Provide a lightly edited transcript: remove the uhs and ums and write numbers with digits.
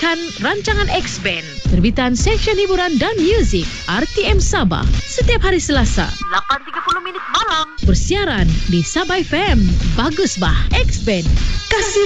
Saksikan rancangan X-Band, terbitan Seksyen Hiburan dan Muzik RTM Sabah, setiap hari Selasa 8.30 malam bersiaran di Sabah FM. Bagus bah, X-Band, kasih